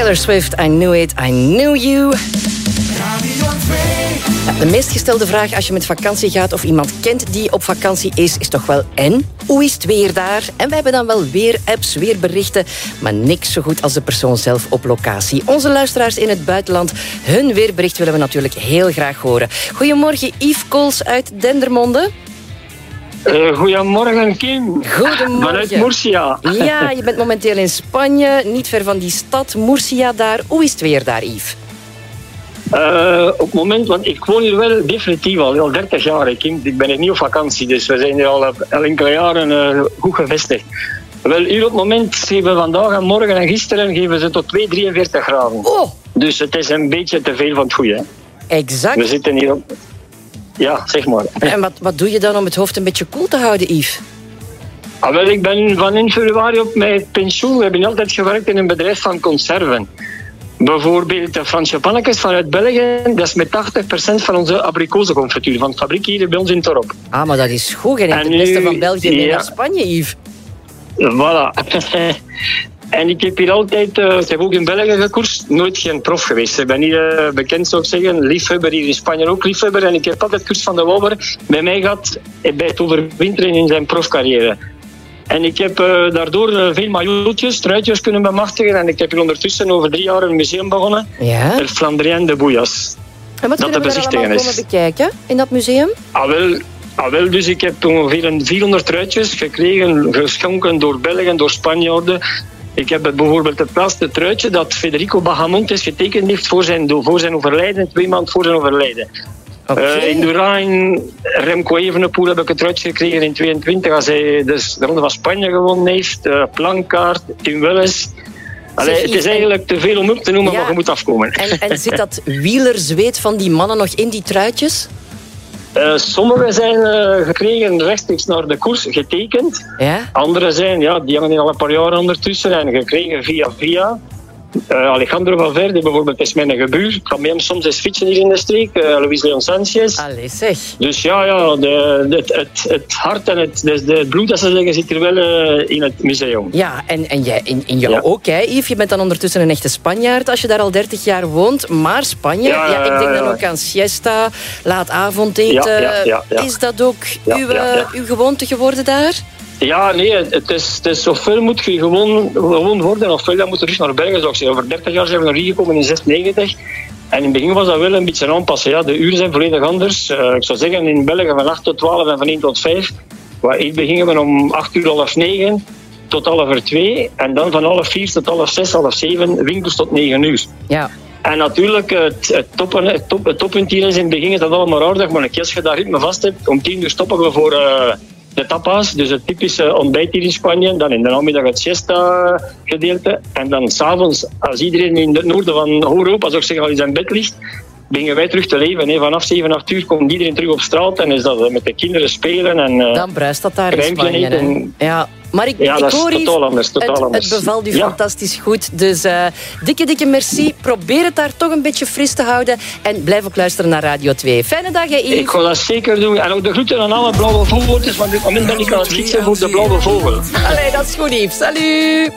Taylor Swift, I Knew It, I Knew You. Ja, de meest gestelde vraag als je met vakantie gaat of iemand kent die op vakantie is toch wel en? Hoe is het weer daar? En we hebben dan wel weer-apps, weerberichten, maar niks zo goed als de persoon zelf op locatie. Onze luisteraars in het buitenland, hun weerbericht willen we natuurlijk heel graag horen. Goedemorgen, Yves Kools uit Dendermonde. Goedemorgen, Kim. Goedemorgen. Vanuit Murcia. Ja, je bent momenteel in Spanje, niet ver van die stad, Murcia daar. Hoe is het weer daar, Yves? Op het moment, want ik woon hier wel definitief al 30 jaar, Kim. Ik ben hier niet op vakantie, dus we zijn hier al enkele jaren goed gevestigd. Wel, hier op het moment geven we vandaag en morgen en gisteren geven ze tot 2,43 graden. Oh. Dus het is een beetje te veel van het goede. Hè? Exact. We zitten hier op... Ja, zeg maar. En wat doe je dan om het hoofd een beetje koel te houden, Yves? Wel, ik ben van in februari op mijn pensioen. We hebben altijd gewerkt in een bedrijf van conserven. Bijvoorbeeld de Franse pannetjes vanuit België. Dat is met 80% van onze abrikozenconfituur. Van de fabriek hier bij ons in Torop. Ah, maar dat is goed. Je neemt het beste van België mee naar Spanje, Yves. Voilà. En ik heb hier altijd... ik heb ook in België gekoerst. Nooit geen prof geweest. Ik ben hier bekend, zou ik zeggen. Liefhebber hier in Spanje ook liefhebber. En ik heb altijd koers van de Wouwer bij mij gehad. Bij het overwinteren in zijn profcarrière. En ik heb daardoor veel maillotjes, truitjes kunnen bemachtigen. En ik heb hier ondertussen over 3 jaar een museum begonnen. Ja. Het Flandrien de Bouillas. En wat kunnen we daar allemaal komen bekijken in dat museum? Wel, dus ik heb ongeveer 400 truitjes gekregen, geschonken door Belgen, door Spanjaarden. Ik heb bijvoorbeeld het laatste truitje dat Federico Bahamontes getekend heeft voor zijn overlijden, 2 maanden voor zijn overlijden. Okay. In Durijn, Remco Evenepoel heb ik het truitje gekregen in 22 als hij dus de Ronde van Spanje gewonnen heeft. Plankaart, Tim Welles. Het is eigenlijk te veel om op te noemen, maar je moet afkomen. En zit dat wielerzweet van die mannen nog in die truitjes? Sommige zijn gekregen rechtstreeks naar de koers getekend. Ja? Andere zijn, die hangen al een paar jaar ondertussen en gekregen via. Alejandro Valverde bijvoorbeeld is mijn gebuur. Ik ga met hem soms eens fietsen hier in de streek. Luis Leon Sanchez. Allee, zeg. Dus het hart en het bloed, dat ze zeggen, zit hier wel in het museum. Ja, en jij, in jou ook, hè, Yves. Je bent dan ondertussen een echte Spanjaard als je daar al 30 jaar woont. Maar Spanje, ik denk dan ook aan siesta, laat avondeten. Is dat ook uw gewoonte geworden daar? Ja, nee, het is ofwel moet je gewoon worden, ofwel dan moet je terug naar Bergen, zou ik zeggen. Over 30 jaar zijn we naar hier gekomen in 96. En in het begin was dat wel een beetje aanpassen. Ja, de uren zijn volledig anders. Ik zou zeggen, in België van 8 tot 12 en van 1 tot 5. Hier beginnen we om 8 uur, half 9 tot half 2. En dan van half 4 tot half 6, half 7, winkels tot 9 uur. Ja. En natuurlijk, het toppunt hier is in het begin is dat allemaal aardig, maar als je dat ritme vast hebt, om 10 uur stoppen we voor... de tapas, dus het typische ontbijt hier in Spanje. Dan in de namiddag het siesta-gedeelte. En dan s'avonds, als iedereen in het noorden van Europa, zou ik zeggen, al in zijn bed ligt, beginnen wij terug te leven. Hè. Vanaf 7, 8 uur komt iedereen terug op straat en is dat met de kinderen spelen. En, dan bruist dat daar in Spanje. Ja. Maar ik hoor iets, het bevalt u fantastisch goed. Dus dikke merci. Probeer het daar toch een beetje fris te houden. En blijf ook luisteren naar Radio 2. Fijne dag, hè, Yves. Ik ga dat zeker doen. En ook de groeten aan alle blauwe vogeltjes. Want op dit moment ben ik aan het fietsen voor de blauwe vogel. Allee, dat is goed, Yves. Salut!